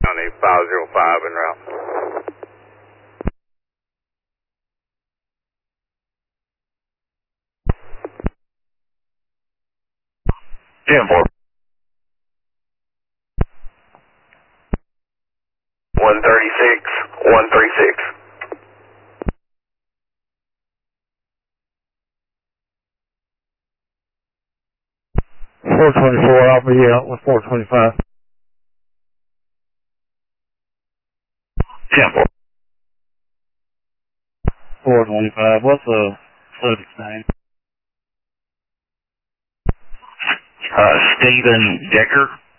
County 505 en route. 10-4. 136, 136. 424 Alpha, yeah, with 425. 10-4. 425, what's the subject's name? Stephen Decker.